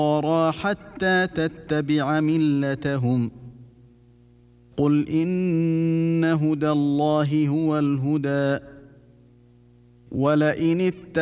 حتى تتبع ملتهم قل إن هدى الله هو الهدى ولئن